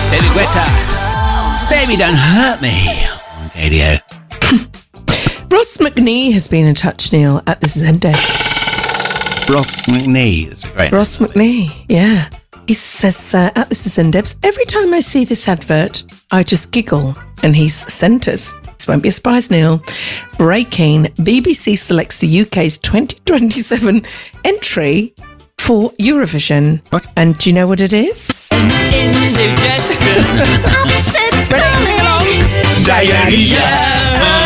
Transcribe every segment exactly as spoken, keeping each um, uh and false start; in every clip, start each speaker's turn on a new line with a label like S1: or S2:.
S1: David Guetta. Baby, don't hurt me. On radio.
S2: Ross McNee has been in touch, Neil, at the Zendesk.
S1: Ross McNee. That's great.
S2: Ross McNee, yeah. He says, uh, at the Zendesk, every time I see this advert, I just giggle. And he's sent us, this won't be a surprise, Neil, breaking, B B C selects the U K's twenty twenty-seven entry for Eurovision.
S1: What?
S2: And do you know what it is?
S3: Indigestion.
S2: Diarrhea.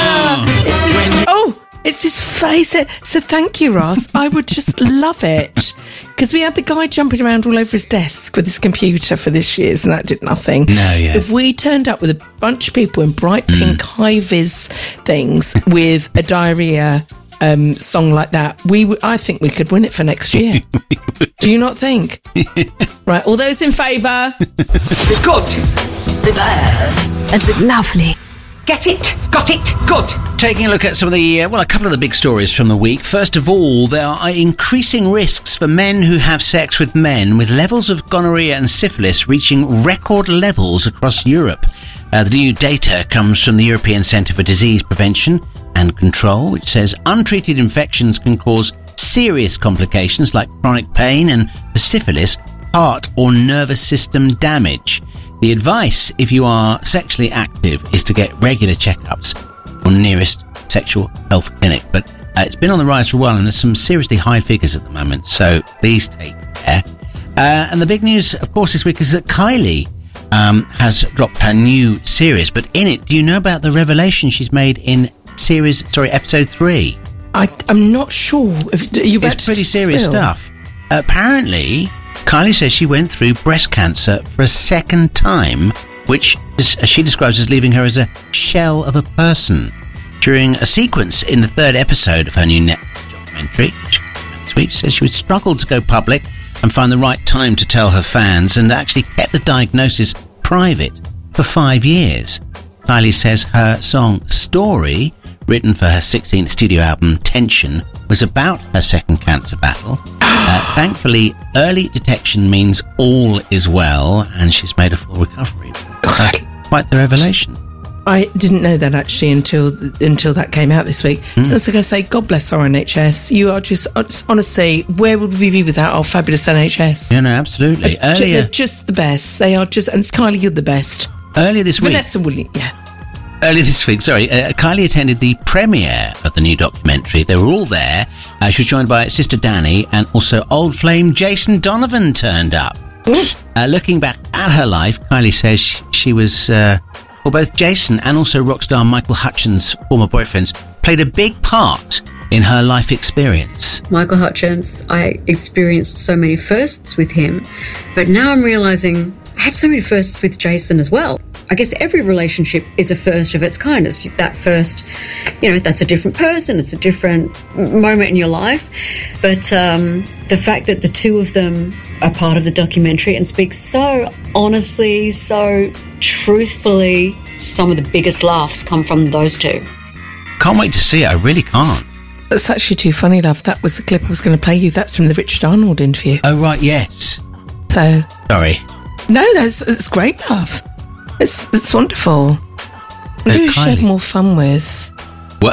S2: Oh, it's his face. So thank you, Ross. I would just love it. Because we had the guy jumping around all over his desk with his computer for this year's, and that did nothing.
S1: No, yeah.
S2: If we turned up with a bunch of people in bright pink mm. high-vis things with a diarrhea um, song like that, we w- I think we could win it for next year. Do you not think? Right, all those in favour?
S3: The good, the bad, and the lovely. Get it, got it, good.
S1: Taking a look at some of the, uh, well, a couple of the big stories from the week. First of all, there are increasing risks for men who have sex with men, with levels of gonorrhea and syphilis reaching record levels across Europe. Uh, the new data comes from the European Centre for Disease Prevention and Control, which says untreated infections can cause serious complications like chronic pain and, for syphilis, heart or nervous system damage. The advice, if you are sexually active, is to get regular checkups or nearest sexual health clinic. But uh, it's been on the rise for a while, and there's some seriously high figures at the moment, so please take care. Uh, and the big news, of course, this week is that Kylie um, has dropped her new series. But in it, do you know about the revelation she's made in series, sorry, episode three?
S2: I, I'm not sure. If, are you about
S1: it's pretty
S2: to
S1: serious
S2: spill?
S1: stuff. Uh, apparently, Kylie says she went through breast cancer for a second time, which is, she describes as leaving her as a shell of a person. During a sequence in the third episode of her new Netflix documentary, which says she would struggle to go public and find the right time to tell her fans, and actually kept the diagnosis private for five years. Kylie says her song Story, written for her sixteenth studio album Tension, was about her second cancer battle. Uh, thankfully, early detection means all is well, and she's made a full recovery. Uh, quite the revelation.
S2: I didn't know that actually until until that came out this week. Mm. I was going to say, God bless our N H S. You are just, honestly, where would we be without our fabulous N H S?
S1: Yeah, no, absolutely.
S2: Uh,
S1: Earlier,
S2: they're just the best. They are just, and Kylie, you're the best.
S1: Earlier this week.
S2: Vanessa Williams, yeah.
S1: Earlier this week, sorry, uh, Kylie attended the premiere of the new documentary. They were all there. Uh, she was joined by sister Danny, and also old flame Jason Donovan turned up. Uh, looking back at her life, Kylie says she, she was, uh, well, both Jason and also rock star Michael Hutchins' former boyfriends played a big part in her life experience.
S4: Michael Hutchins, I experienced so many firsts with him, but now I'm realising I had so many firsts with Jason as well. I guess every relationship is a first of its kind. It's that first, you know, that's a different person. It's a different moment in your life. But um, the fact that the two of them are part of the documentary and speak so honestly, so truthfully, some of the biggest laughs come from those two.
S1: Can't wait to see it. I really can't.
S2: That's actually too funny, love. That was the clip I was going to play you. That's from the Richard Arnold interview.
S1: Oh, right, yes.
S2: So...
S1: Sorry.
S2: No, that's, that's great, love. It's it's wonderful. Who do you have more fun with?